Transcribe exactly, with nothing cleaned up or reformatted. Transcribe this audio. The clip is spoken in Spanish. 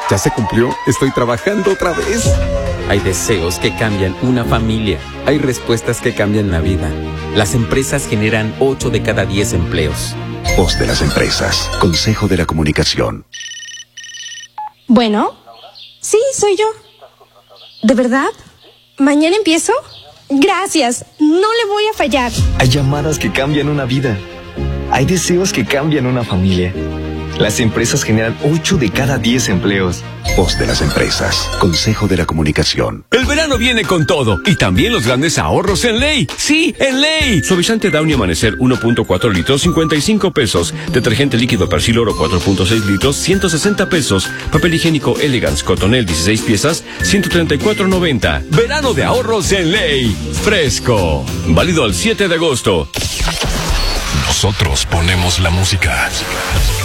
¿Ya se cumplió? Estoy trabajando otra vez. Hay deseos que cambian una familia. Hay respuestas que cambian la vida. Las empresas generan ocho de cada diez empleos. Voz de las empresas. Consejo de la Comunicación. Bueno, sí, soy yo. ¿De verdad? ¿Mañana empiezo? Gracias, no le voy a fallar. Hay llamadas que cambian una vida. Hay deseos que cambian una familia. Las empresas generan ocho de cada diez empleos. Voz de las empresas. Consejo de la Comunicación. El verano viene con todo y también los grandes ahorros en Ley. Sí, en Ley. Suavizante Downy Amanecer uno punto cuatro litros, cincuenta y cinco pesos. Detergente líquido Persil Oro cuatro punto seis litros, ciento sesenta pesos. Papel higiénico Elegance Cotonel dieciséis piezas, ciento treinta y cuatro noventa. Verano de ahorros en Ley. Fresco. Válido al siete de agosto. Nosotros ponemos la música.